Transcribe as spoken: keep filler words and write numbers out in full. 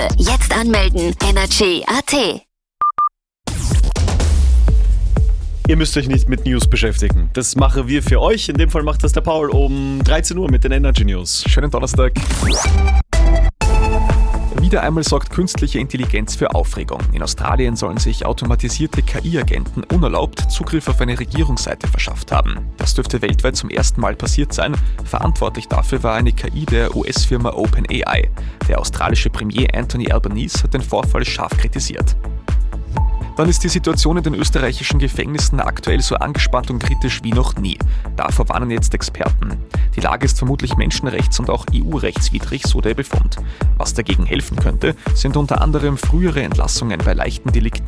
Jetzt anmelden. Energy punkt at. Ihr müsst euch nicht mit News beschäftigen. Das machen wir für euch. In dem Fall macht das der Paul um dreizehn Uhr mit den Energy News. Schönen Donnerstag. Wieder einmal sorgt künstliche Intelligenz für Aufregung. In Australien sollen sich automatisierte K I-Agenten unerlaubt Zugriff auf eine Regierungsseite verschafft haben. Das dürfte weltweit zum ersten Mal passiert sein. Verantwortlich dafür war eine K I der U S-Firma OpenAI. Der australische Premier Anthony Albanese hat den Vorfall scharf kritisiert. Dann ist die Situation in den österreichischen Gefängnissen aktuell so angespannt und kritisch wie noch nie. Davor warnen jetzt Experten. Die Lage ist vermutlich menschenrechts- und auch E U-rechtswidrig, so der Befund. Was dagegen helfen könnte, sind unter anderem frühere Entlassungen bei leichten Delikten